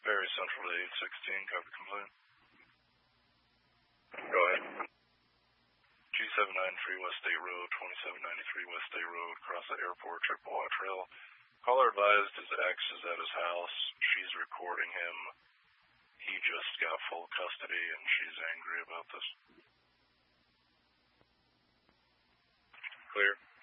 Very Central to 816, copy complaint. Go ahead. G793 West State Road, 2793 West State Road, across the airport, Chippewa Trail. Caller advised his ex is at his house. She's recording him. He just got full custody, and she's angry about this. Clear.